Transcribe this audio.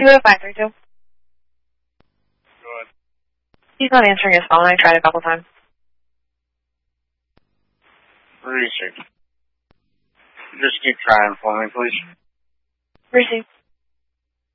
20532. Go ahead. He's not answering his phone. I tried a couple times. Receive. Just keep trying for me, please. Receive.